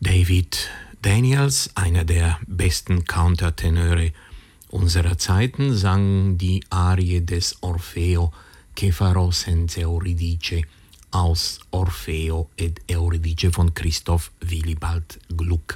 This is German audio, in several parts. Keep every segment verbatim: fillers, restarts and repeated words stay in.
David Daniels, einer der besten Countertenöre unserer Zeiten, sang die Arie des Orfeo Che farò senza Euridice aus Orfeo ed Euridice von Christoph Willibald Gluck.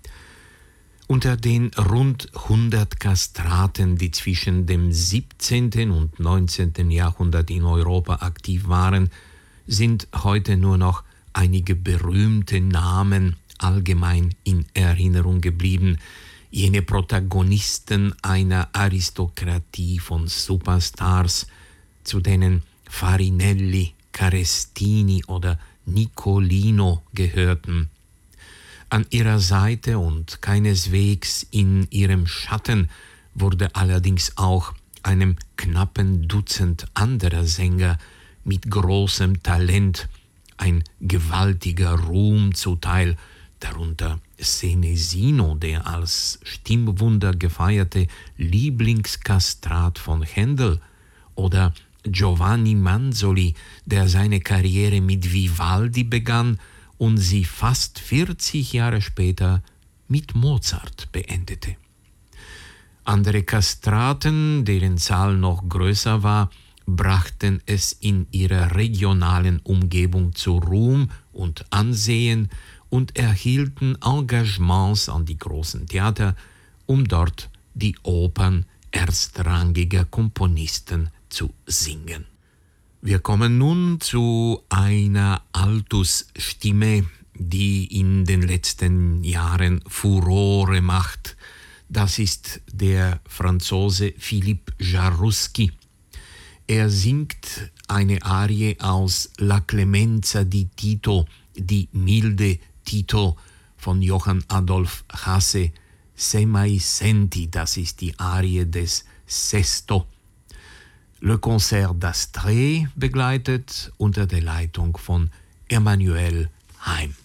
Unter den rund hundert Kastraten, die zwischen dem siebzehnten und neunzehnten Jahrhundert in Europa aktiv waren, sind heute nur noch einige berühmte Namen allgemein in Erinnerung geblieben, jene Protagonisten einer Aristokratie von Superstars, zu denen Farinelli, Carestini oder Nicolino gehörten. An ihrer Seite und keineswegs in ihrem Schatten wurde allerdings auch einem knappen Dutzend anderer Sänger mit großem Talent ein gewaltiger Ruhm zuteil, darunter Senesino, der als Stimmwunder gefeierte Lieblingskastrat von Händel, oder Giovanni Manzoli, der seine Karriere mit Vivaldi begann und sie fast vierzig Jahre später mit Mozart beendete. Andere Kastraten, deren Zahl noch größer war, brachten es in ihrer regionalen Umgebung zu Ruhm und Ansehen und erhielten Engagements an die großen Theater, um dort die Opern erstrangiger Komponisten zu singen. Wir kommen nun zu einer Altusstimme, die in den letzten Jahren Furore macht. Das ist der Franzose Philippe Jaruski. Er singt eine Arie aus La Clemenza di Tito, die milde Tito von Johann Adolf Hasse. Se mai senti, das ist die Arie des Sesto. Le Concert d'Astrée begleitet unter der Leitung von Emmanuel Heim.